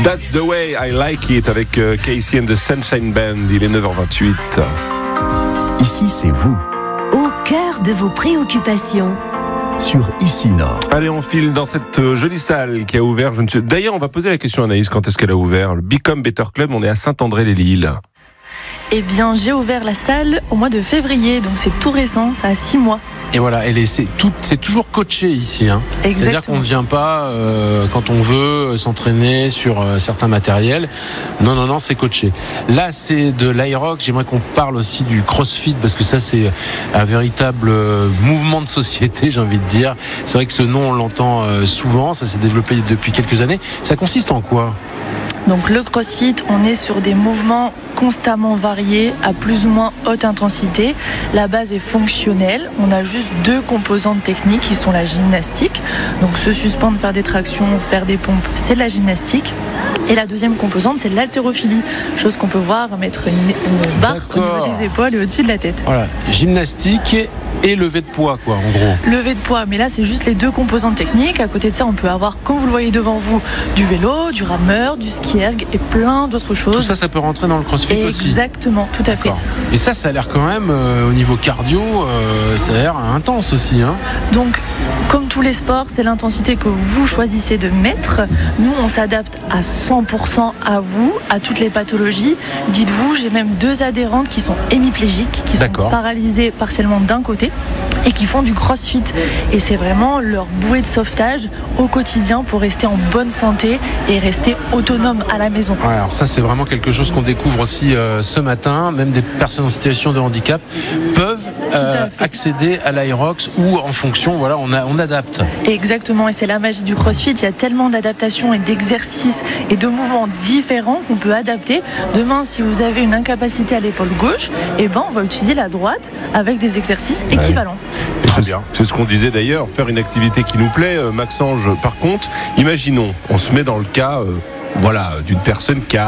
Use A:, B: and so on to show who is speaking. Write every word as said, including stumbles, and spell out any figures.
A: That's the way I like it avec euh, Casey and the Sunshine Band. Il est neuf heures vingt-huit.
B: Ici, c'est vous,
C: Au cœur de vos préoccupations.
B: sur Ici Nord.
A: Allez, on file dans cette euh, jolie salle qui a ouvert. Je ne sais... D'ailleurs, on va poser la question à Anaïs, quand est-ce qu'elle a ouvert le Become Better Club. On est à Saint-André-les-Lilles.
D: Eh bien, j'ai ouvert la salle au mois de février, donc c'est tout récent, ça a six mois.
E: Et voilà, et les- c'est, tout, c'est toujours coaché ici. Hein. C'est-à-dire
D: Exactement.
E: qu'on ne vient pas euh, quand on veut s'entraîner sur euh, certains matériels. Non, non, non, c'est coaché. Là, c'est de l'Aerox. J'aimerais qu'on parle aussi du CrossFit, parce que ça, c'est un véritable euh, mouvement de société, j'ai envie de dire. C'est vrai que ce nom, on l'entend euh, souvent. Ça s'est développé depuis quelques années. Ça consiste en quoi ?
D: Donc le CrossFit, on est sur des mouvements constamment variés, à plus ou moins haute intensité. La base est fonctionnelle. On a juste deux composantes techniques qui sont la gymnastique. Donc se suspendre, faire des tractions, faire des pompes, c'est de la gymnastique. Et la deuxième composante, c'est l'haltérophilie. Chose qu'on peut voir mettre une, une barre au
E: D'accord.
D: niveau des épaules et au-dessus de la tête.
E: Voilà, gymnastique et levée de poids, quoi, en gros.
D: Levé de poids, mais là c'est juste les deux composantes techniques. À côté de ça, on peut avoir, comme vous le voyez devant vous, du vélo, du rameur, du ski erg et plein d'autres choses.
E: Tout ça, ça peut rentrer dans le CrossFit aussi.
D: Exactement, tout à fait.
E: D'accord. Et ça, ça a l'air quand même, euh, au niveau cardio, euh, ça a l'air intense aussi. Hein.
D: Donc, comme tous les sports, c'est l'intensité que vous choisissez de mettre. Nous, on s'adapte à cent pour cent à vous, à toutes les pathologies. Dites-vous, j'ai même deux adhérentes qui sont hémiplégiques, qui sont
E: D'accord.
D: paralysées partiellement d'un côté et qui font du crossfit. Et c'est vraiment leur bouée de sauvetage au quotidien pour rester en bonne santé et rester autonome à la maison.
E: Ouais, alors ça, c'est vraiment quelque chose qu'on découvre aussi euh, ce matin. Même des personnes en situation de handicap peuvent euh,
D: à fait.
E: accéder à l'Aerox ou en fonction, voilà, on, a, on adapte.
D: Exactement, et c'est la magie du CrossFit. Il y a tellement d'adaptations et d'exercices et de mouvements différents qu'on peut adapter. Demain, si vous avez une incapacité à l'épaule gauche, eh ben, on va utiliser la droite avec des exercices équivalents.
A: Et c'est, c'est ce qu'on disait d'ailleurs, faire une activité qui nous plaît. Euh, Maxence, par contre, imaginons, on se met dans le cas euh, voilà, d'une personne qui a